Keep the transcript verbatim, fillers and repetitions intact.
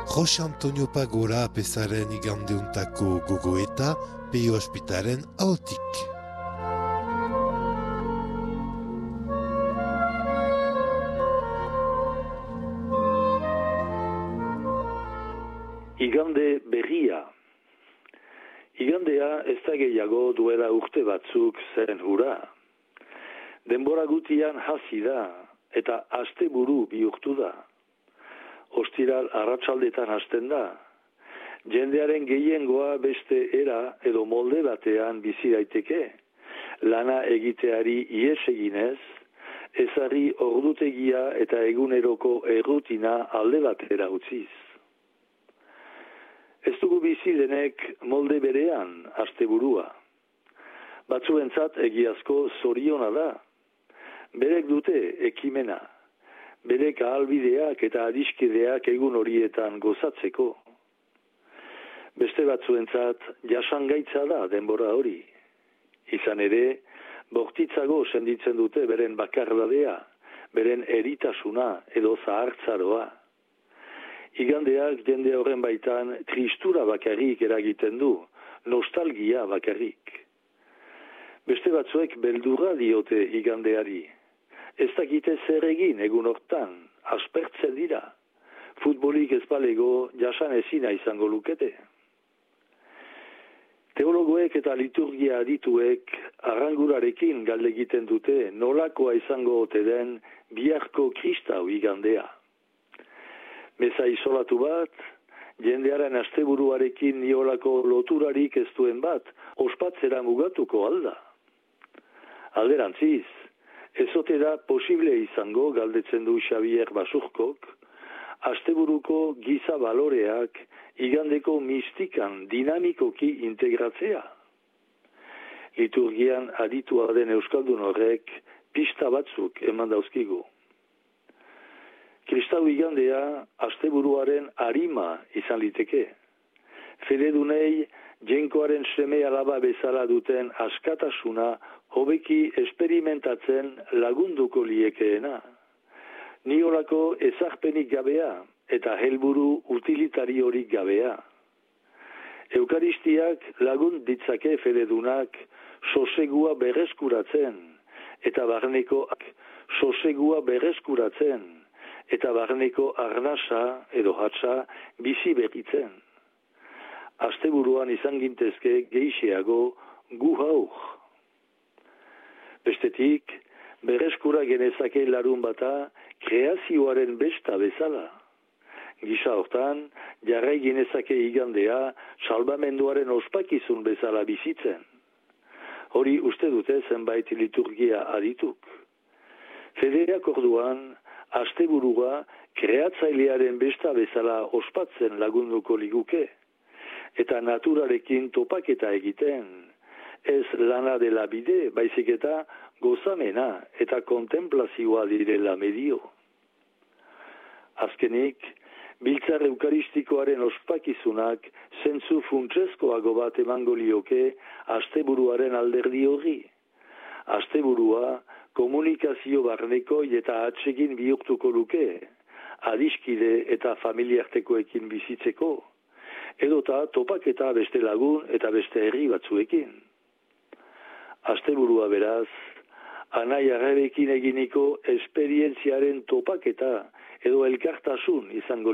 Jose Antonio Pagora apezaren igandeuntako gogoeta Peio Ospitaren ahotik. Igande berria. Igandea ez da gehiago duela urte batzuk zen hura. Denbora gutian hasi da eta asteburu bihurtu da. Ostiral arratsaldetan hasten da. Jendearen gehiengoa beste era edo molde batean bizi daiteke. Lana egiteari ihes eginez, ezari ordutegia eta eguneroko errutina alde batera utziz. Ez dugu bizi denek molde berean asteburua. Batzuentzat egiazko zoriona da. Berek dute ekimena. Berek ahalbideak eta adiskideak egun horietan gozatzeko. Beste batzuentzat jasangaitza da denbora hori. Izan ere, bortitzago senditzen dute beren bakardadea, beren eritasuna edo zahartzaroa. Igandeak jende horren baitan tristura bakarrik eragiten du, nostalgia bakarrik. Beste batzuek beldurra diote igandeari. Ez dakite zer egin egun hortan, aspertzen dira. Futbolik ez balego jasan ezina izango lukete. Teologoek eta liturgia adituek arrangurarekin galde egiten dute nolakoa izango ote den biharko kristau igandea. Meza isolatu bat, jendearen asteburuarekin niolako loturarik ez duen bat, ospatzera mugatuko alda. Alderantziz, ez ote da posible izango galdetzen du Xavier Basurkok, asteburuko giza baloreak igandeko mistikan dinamikoki integratzea. Liturgian aditua den euskaldun horrek pista batzuk eman dauzkigu. Kristau igandea asteburuaren arima izan liteke. Fededunei jenkoaren seme alaba bezala duten askatasuna hobeki esperimentatzen lagunduko liekeena. Niolako ezarpenik gabea eta helburu utilitariorik gabea. Eukaristiak lagun ditzake fededunak sosegua berreskuratzen eta barneko sosegua berreskuratzen eta barneko arnasa edo hatza bizi berritzen. Asteburuan izan gintezke geixeago gu haur. Bestetik, berreskura genezake larun bata kreazioaren besta bezala. Gisa hortan, jarrai genezake igandea salbamenduaren ospakizun bezala bizitzen. Hori uste dute zenbait liturgia adituk. Federak orduan, asteburua kreatzailearen besta bezala ospatzen lagunduko liguke, eta naturarekin topaketa egiten, ez lana dela bide, baizik eta gozamena eta kontemplazioa direla medio. Azkenik, biltzar eukaristikoaren ospakizunak zentzu funtsezkoago bat emango lioke asteburuaren alderdi hori. Asteburua komunikazio barneko eta atsegin bihurtuko luke, adiskide eta familiartekoekin bizitzeko, edota topaketa beste lagun eta beste herri batzuekin. Asteburua beraz, anai arrebekin eginiko esperientziaren topaketa edo elkartasun izango